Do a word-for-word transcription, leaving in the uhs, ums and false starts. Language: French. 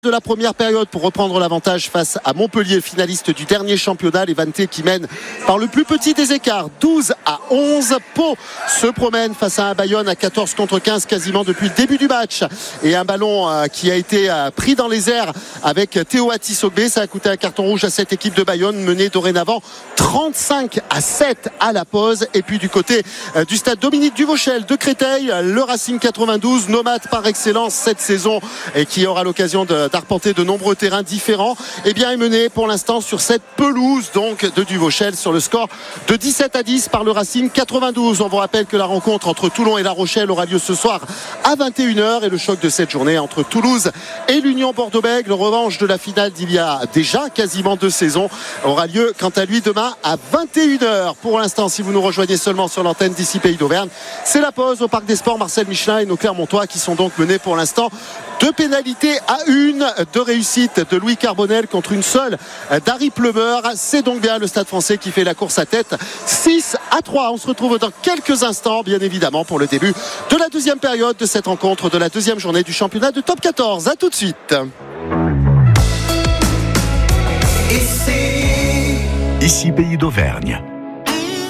de la première période pour reprendre l'avantage face à Montpellier, finaliste du dernier championnat. Les Vantais qui mènent par le plus petit des écarts, douze à onze. Pau se promène face à un Bayonne à quatorze contre quinze quasiment depuis le début du match. Et un ballon euh, qui a été euh, pris dans les airs avec Théo Atisogbe. Ça a coûté un carton rouge à cette équipe de Bayonne, menée dorénavant trente-cinq à sept à la pause. Et puis du côté euh, du stade Dominique Duvauchel de Créteil, le Racing quatre-vingt-douze, nomade par excellence cette saison et qui aura l'occasion de d'arpenter de nombreux terrains différents, et bien est mené pour l'instant sur cette pelouse donc de Duvauchel sur le score de dix-sept à dix par le Racing quatre-vingt-douze. On vous rappelle que la rencontre entre Toulon et La Rochelle aura lieu ce soir à vingt et une heures et le choc de cette journée entre Toulouse et l'Union Bordeaux-Bègles, revanche de la finale d'il y a déjà quasiment deux saisons, aura lieu quant à lui demain à vingt et une heures. Pour l'instant, si vous nous rejoignez seulement sur l'antenne d'ici Pays d'Auvergne, c'est la pause au Parc des Sports Marcel Michelin et nos Clermontois qui sont donc menés pour l'instant deux pénalités à une de réussite de Louis Carbonel contre une seule d'Harry Plumeur. C'est donc bien le Stade Français qui fait la course à tête, six à trois. On se retrouve dans quelques instants bien évidemment pour le début de la deuxième période de cette rencontre de la deuxième journée du championnat de top quatorze. A tout de suite. Ici Pays d'Auvergne.